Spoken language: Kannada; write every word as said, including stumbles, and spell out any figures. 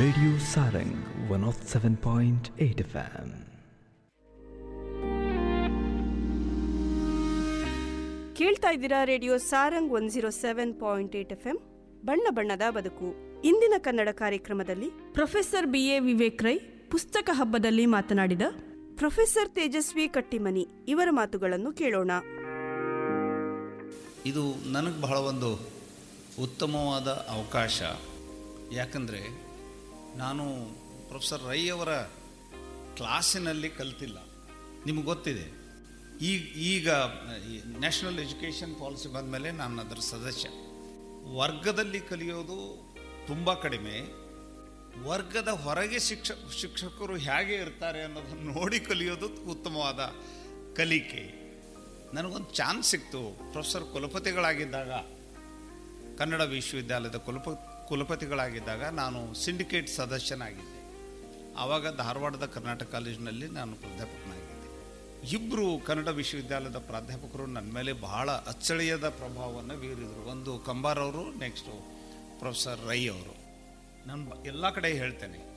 Radio Sarang one oh seven point eight F M. ಕೇಳ್ತಾ ಇದ್ದೀರಾ radio Sarang one zero seven point eight F M ಬಣ್ಣ ಬಣ್ಣದ ಬದುಕು. ಇಂದಿನ ಕನ್ನಡ ಕಾರ್ಯಕ್ರಮದಲ್ಲಿ professor B A Vivek Rai ಪುಸ್ತಕ ಹಬ್ಬದಲ್ಲಿ ಮಾತನಾಡಿದ ಪ್ರೊಫೆಸರ್ ತೇಜಸ್ವಿ ಕಟ್ಟಿಮನಿ ಇವರ ಮಾತುಗಳನ್ನು ಕೇಳೋಣ. ಇದು ನನಗೆ ಬಹಳ ಒಂದು ಉತ್ತಮವಾದ ಅವಕಾಶ. ಯಾಕಂದರೆ ನಾನು ಪ್ರೊಫೆಸರ್ ರೈ ಅವರ ಕ್ಲಾಸಿನಲ್ಲಿ ಕಲಿತಿಲ್ಲ. ನಿಮಗೆ ಗೊತ್ತಿದೆ, ಈಗ ಈಗ ನ್ಯಾಷನಲ್ ಎಜುಕೇಷನ್ ಪಾಲಿಸಿ ಬಂದ ಮೇಲೆ ನಾನು ಅದರ ಸದಸ್ಯ. ವರ್ಗದಲ್ಲಿ ಕಲಿಯೋದು ತುಂಬ ಕಡಿಮೆ. ವರ್ಗದ ಹೊರಗೆ ಶಿಕ್ಷ ಶಿಕ್ಷಕರು ಹೇಗೆ ಇರ್ತಾರೆ ಅನ್ನೋದನ್ನು ನೋಡಿ ಕಲಿಯೋದು ಉತ್ತಮವಾದ ಕಲಿಕೆ. ನನಗೊಂದು ಚಾನ್ಸ್ ಸಿಕ್ತು. ಪ್ರೊಫೆಸರ್ ಕುಲಪತಿಗಳಾಗಿದ್ದಾಗ, ಕನ್ನಡ ವಿಶ್ವವಿದ್ಯಾಲಯದ ಕುಲಪ ಕುಲಪತಿಗಳಾಗಿದ್ದಾಗ ನಾನು ಸಿಂಡಿಕೇಟ್ ಸದಸ್ಯನಾಗಿದ್ದೆ. ಆವಾಗ ಧಾರವಾಡದ ಕರ್ನಾಟಕ ಕಾಲೇಜಿನಲ್ಲಿ ನಾನು ಪ್ರಾಧ್ಯಾಪಕನಾಗಿದ್ದೆ. ಇಬ್ಬರು ಕನ್ನಡ ವಿಶ್ವವಿದ್ಯಾಲಯದ ಪ್ರಾಧ್ಯಾಪಕರು ನನ್ನ ಮೇಲೆ ಬಹಳ ಅಚ್ಚಳಿಯದ ಪ್ರಭಾವವನ್ನು ಬೀರಿದರು. ಒಂದು ಕಂಬಾರವರು, ನೆಕ್ಸ್ಟು ಪ್ರೊಫೆಸರ್ ರೈ ಅವರು. ನಾನು ಎಲ್ಲ ಕಡೆ ಹೇಳ್ತೇನೆ,